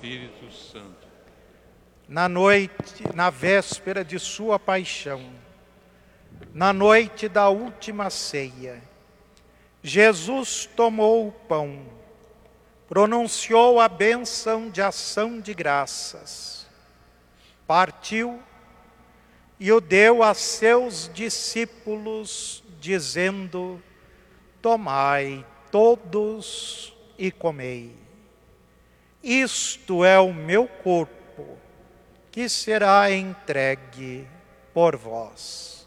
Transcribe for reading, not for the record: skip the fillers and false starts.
Espírito Santo. Na noite, na véspera de sua paixão, na noite da última ceia, Jesus tomou o pão, pronunciou a bênção de ação de graças, partiu e o deu a seus discípulos, dizendo: tomai todos e comei. Isto é o meu corpo, que será entregue por vós.